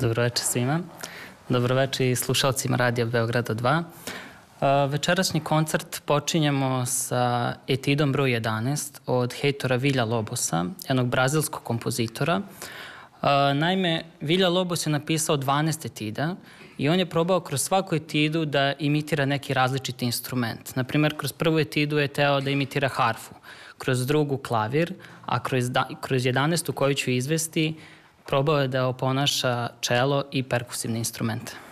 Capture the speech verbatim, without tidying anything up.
Dobroveče svima. Dobroveče i slušalcima Radija Beograda dva. Večerašnji koncert počinjemo sa etidom broj jedanaest od Heitora Villa-Lobosa, jednog brazilskog kompozitora. Naime, Villa-Lobos je napisao dvanaest etida i on je probao kroz svaku etidu da imitira neki različiti instrument. Naprimer, kroz prvu etidu je teo da imitira harfu, kroz drugu klavir, a kroz, kroz jedanaestu koju ću izvesti probao je da oponaša čelo i perkusivne instrumente.